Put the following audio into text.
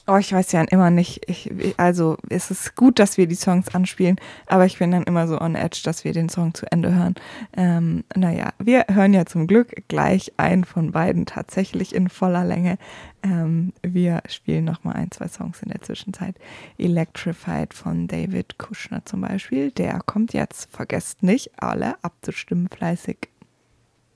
Oh, ich weiß ja immer nicht. Also es ist gut, dass wir die Songs anspielen, aber ich bin dann immer so on edge, dass wir den Song zu Ende hören. Naja, wir hören ja zum Glück gleich einen von beiden tatsächlich in voller Länge. Wir spielen nochmal ein, zwei Songs in der Zwischenzeit. Electrified von David Kushner zum Beispiel. Der kommt jetzt. Vergesst nicht, alle abzustimmen fleißig